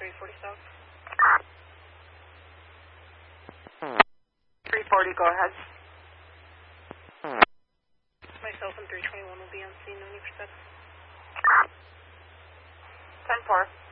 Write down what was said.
340 south. 340, go ahead. Myself and 321 will be on scene, 90%. 10-4.